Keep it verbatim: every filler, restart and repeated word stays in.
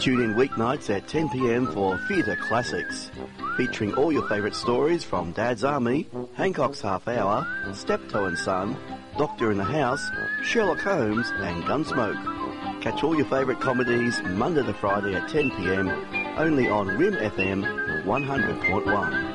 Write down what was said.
Tune in weeknights at ten p m for Theatre Classics, featuring all your favourite stories from Dad's Army, Hancock's Half Hour, Steptoe and Son, Doctor in the House, Sherlock Holmes and Gunsmoke. Catch all your favourite comedies Monday to Friday at ten p m, only on R I M F M one hundred point one.